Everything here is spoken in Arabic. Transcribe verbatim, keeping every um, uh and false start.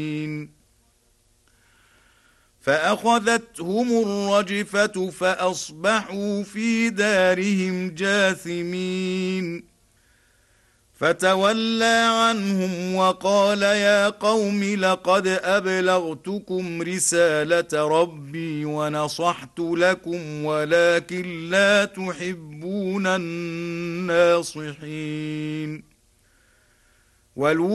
فأخذتهم الرجفة فأصبحوا في دارهم جاثمين فتولى عنهم وقال يا قوم لقد أبلغتكم رسالة ربي ونصحت لكم ولكن لا تحبون الناصحين.